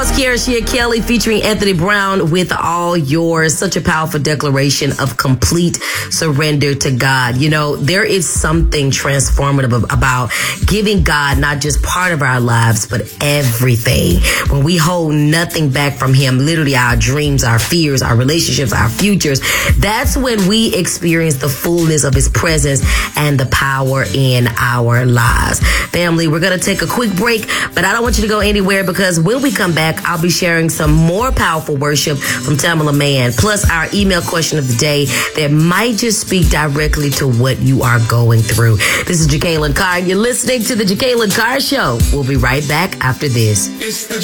was Kiarashia Kelly featuring Anthony Brown with All Yours. Such a powerful declaration of complete surrender to God. You know, there is something transformative about giving God not just part of our lives, but everything. When we hold nothing back from him, literally our dreams, our fears, our relationships, our futures, that's when we experience the fullness of his presence and the power in our lives. Family, we're going to take a quick break, but I don't want you to go anywhere, because when we come back, I'll be sharing some more powerful worship from Tamala Mann, plus our email question of the day that might just speak directly to what you are going through. This is Jekalyn Carr. You're listening to the Jekalyn Carr Show. We'll be right back after this.